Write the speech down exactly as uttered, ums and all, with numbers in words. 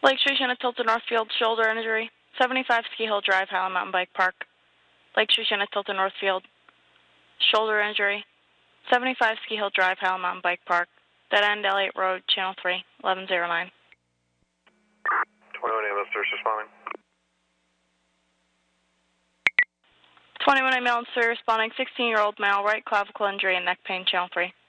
Lake Street, Shanna Tilton, Northfield, shoulder injury. seventy-five Ski Hill Drive, Highland Mountain Bike Park. Lake Street, Shanna Tilton, Northfield, shoulder injury. seventy-five Ski Hill Drive, Highland Mountain Bike Park. Dead end, Elliott Road, Channel three, eleven oh nine. twenty-one ambulance service responding. twenty-one ambulance three responding, sixteen-year-old male, right clavicle injury and neck pain, Channel three.